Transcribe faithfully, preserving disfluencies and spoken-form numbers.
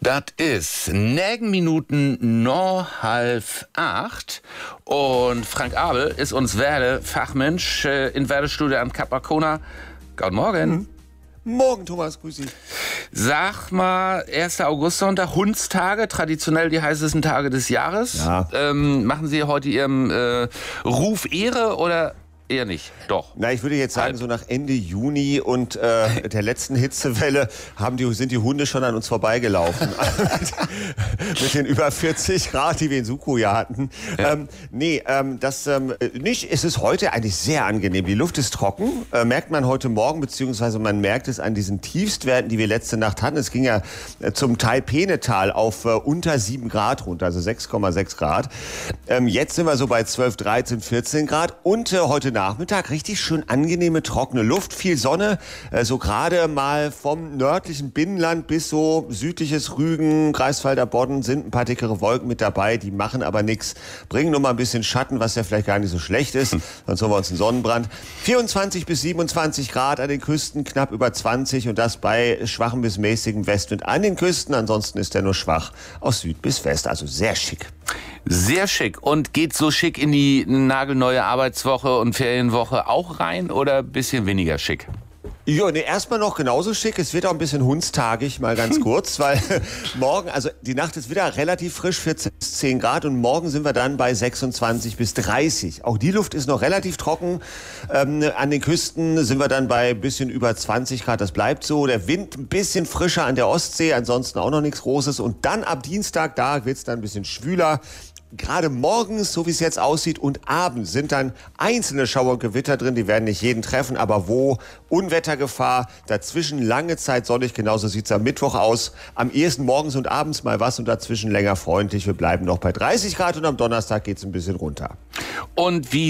Das ist negen Minuten nach halb acht und Frank Abel ist uns Werde-Fachmensch äh, in Werdestudio am Kap Arkona. Guten Morgen. Mhm. Morgen, Thomas, grüß dich. Sag mal, erster August-Sonntag, Hundstage, traditionell die heißesten Tage des Jahres. Ja. Ähm, machen Sie heute Ihrem äh, Ruf Ehre oder eher nicht? Doch. Na, ich würde jetzt sagen, Halb. so nach Ende Juni und äh, der letzten Hitzewelle haben die, sind die Hunde schon an uns vorbeigelaufen. mit, mit den über vierzig Grad, die wir in Suko ja hatten. Ja. Ähm, nee, ähm, das ähm, nicht. Es ist heute eigentlich sehr angenehm. Die Luft ist trocken, äh, merkt man heute Morgen, beziehungsweise man merkt es an diesen Tiefstwerten, die wir letzte Nacht hatten. Es ging ja äh, zum Teil Penetal auf äh, unter sieben Grad runter, also sechs Komma sechs Grad. Ähm, jetzt sind wir so bei zwölf, dreizehn, vierzehn Grad und äh, heute Nachmittag richtig schön angenehme, trockene Luft, viel Sonne, äh, so gerade mal vom nördlichen Binnenland bis so südliches Rügen, Greifswalder Bodden sind ein paar dickere Wolken mit dabei, die machen aber nichts, bringen nur mal ein bisschen Schatten, was ja vielleicht gar nicht so schlecht ist, sonst haben wir uns einen Sonnenbrand. vierundzwanzig bis siebenundzwanzig Grad an den Küsten, knapp über zwanzig und das bei schwachem bis mäßigem Westwind an den Küsten, ansonsten ist der nur schwach aus Süd bis West, also sehr schick. Sehr schick. Und geht so schick in die nagelneue Arbeitswoche und Ferienwoche auch rein oder ein bisschen weniger schick? Ja, nee, erstmal noch genauso schick. Es wird auch ein bisschen hundstagig, mal ganz kurz, weil morgen, also die Nacht ist wieder relativ frisch, vierzehn bis zehn Grad und morgen sind wir dann bei sechsundzwanzig bis dreißig. Auch die Luft ist noch relativ trocken. Ähm, an den Küsten sind wir dann bei ein bisschen über zwanzig Grad, das bleibt so. Der Wind ein bisschen frischer an der Ostsee, ansonsten auch noch nichts Großes. Und dann ab Dienstag, da wird's dann ein bisschen schwüler. Gerade morgens, so wie es jetzt aussieht, und abends sind dann einzelne Schauer und Gewitter drin. Die werden nicht jeden treffen, aber wo? Unwettergefahr, dazwischen lange Zeit sonnig. Genauso sieht's am Mittwoch aus. Am ehesten morgens und abends mal was und dazwischen länger freundlich. Wir bleiben noch bei dreißig Grad und am Donnerstag geht's ein bisschen runter. Und wie